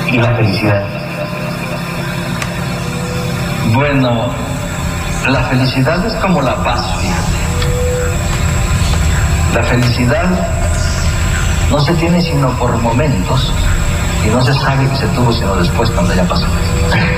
¿Y la felicidad? Bueno, la felicidad es como la paz, fíjate. La felicidad no se tiene sino por momentos y no se sabe que se tuvo sino después cuando ya pasó.